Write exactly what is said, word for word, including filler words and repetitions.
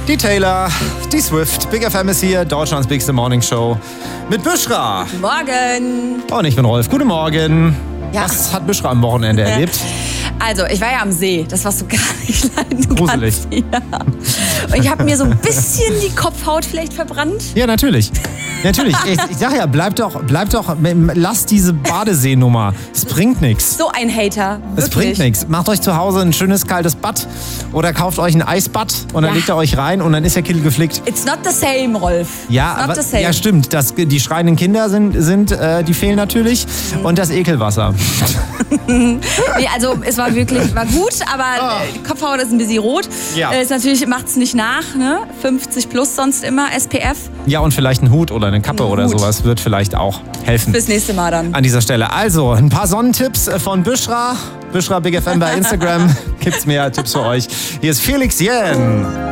Die Taylor, die Swift, Big F M ist hier, Deutschlands bigste Morning Show mit Büschra. Guten Morgen. Und ich bin Rolf. Guten Morgen. Ja. Was hat Büschra am Wochenende erlebt? Also, ich war ja am See, das was du gar nicht leiden Gruselig. kannst. Ja. Und ich habe mir so ein bisschen die Kopfhaut vielleicht verbrannt. Ja, natürlich. Natürlich. Ich, ich sag ja, bleib doch, bleib doch, lass diese Badeseenummer. Es bringt nichts. So ein Hater. Wirklich. Es bringt nichts. Macht euch zu Hause ein schönes kaltes Bad oder kauft euch ein Eisbad und dann Ja. legt ihr euch rein und dann ist der Kittel geflickt. It's not the same, Rolf. Ja, It's not aber, the same. ja stimmt. Das, die schreienden Kinder sind, sind äh, die fehlen natürlich. Und das Ekelwasser. Nee, also es war wirklich, war gut, aber äh, die Kopfhaut ist ein bisschen rot. Ja. Äh, ist natürlich, macht's nicht nach, ne? fünfzig plus sonst immer, S P F. Ja, und vielleicht ein Hut oder eine Kappe Ein oder Hut. sowas wird vielleicht auch helfen. Bis nächste Mal dann. An dieser Stelle. Also, ein paar Sonnentipps von Büschra. Büschra Big F M bei Instagram. Gibt's mehr Tipps für euch. Hier ist Felix Jähn.